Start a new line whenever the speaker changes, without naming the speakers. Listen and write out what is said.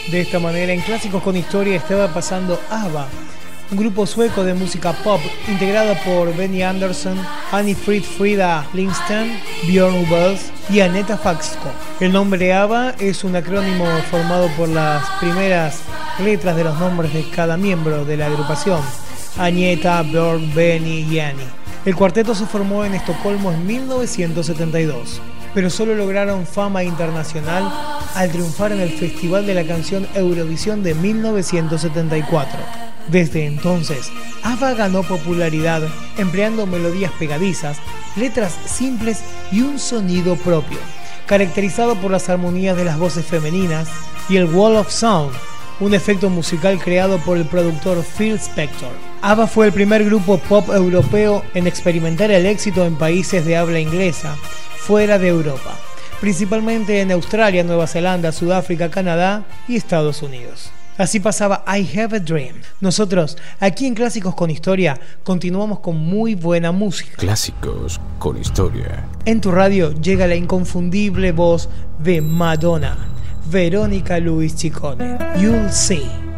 De esta manera, en Clásicos con Historia estaba pasando ABBA, un grupo sueco de música pop integrado por Benny Andersson, Annie-Frid Frida Lindsten, Björn Ulvaeus y Aneta Faxko. El nombre ABBA es un acrónimo formado por las primeras letras de los nombres de cada miembro de la agrupación: Agneta, Björn, Benny y Annie. El cuarteto se formó en Estocolmo en 1972, pero solo lograron fama internacional al triunfar en el Festival de la Canción Eurovisión de 1974. Desde entonces, ABBA ganó popularidad empleando melodías pegadizas, letras simples y un sonido propio, caracterizado por las armonías de las voces femeninas y el Wall of Sound, un efecto musical creado por el productor Phil Spector. ABBA fue el primer grupo pop europeo en experimentar el éxito en países de habla inglesa, fuera de Europa, principalmente en Australia, Nueva Zelanda, Sudáfrica, Canadá y Estados Unidos. Así pasaba I Have a Dream. Nosotros, aquí en Clásicos con Historia, continuamos con muy buena música.
Clásicos con Historia.
En tu radio llega la inconfundible voz de Madonna, Verónica Luis Ciccone. You'll See.